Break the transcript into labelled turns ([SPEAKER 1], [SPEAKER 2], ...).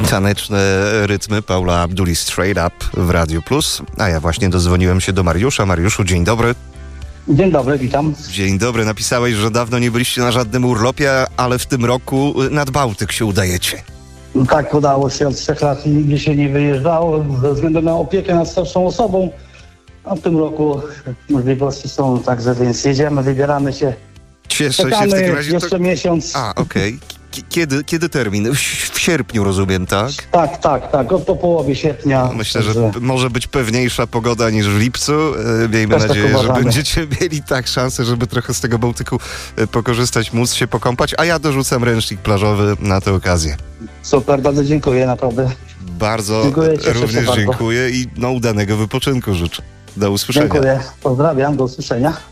[SPEAKER 1] Taneczne rytmy Paula Abduli Straight Up w Radiu Plus. A ja właśnie dodzwoniłem się do Mariusza. Mariuszu, dzień dobry.
[SPEAKER 2] Dzień dobry, witam.
[SPEAKER 1] Dzień dobry. Napisałeś, że dawno nie byliście na żadnym urlopie, ale w tym roku nad Bałtyk się udajecie.
[SPEAKER 2] Tak, udało się. Od 3 lat nigdzie się nie wyjeżdżało ze względu na opiekę nad starszą osobą. A w tym roku możliwości są, także więc jedziemy, wybieramy się.
[SPEAKER 1] Cieszę się
[SPEAKER 2] Czekamy
[SPEAKER 1] w takim razie.
[SPEAKER 2] jeszcze miesiąc.
[SPEAKER 1] A, okej. Kiedy termin? W sierpniu, rozumiem, tak?
[SPEAKER 2] Tak. Po połowie sierpnia.
[SPEAKER 1] Myślę, że może być pewniejsza pogoda niż w lipcu. Miejmy
[SPEAKER 2] Też tak
[SPEAKER 1] nadzieję, że
[SPEAKER 2] uważamy.
[SPEAKER 1] będziecie mieli tak szansę, żeby trochę z tego Bałtyku pokorzystać, móc się pokąpać, a ja dorzucam ręcznik plażowy na tę okazję.
[SPEAKER 2] Super, bardzo dziękuję, naprawdę.
[SPEAKER 1] Bardzo
[SPEAKER 2] Dziękuję, cieszę się
[SPEAKER 1] również
[SPEAKER 2] bardzo.
[SPEAKER 1] dziękuję i udanego wypoczynku życzę. Do usłyszenia.
[SPEAKER 2] Dziękuję, pozdrawiam, do usłyszenia.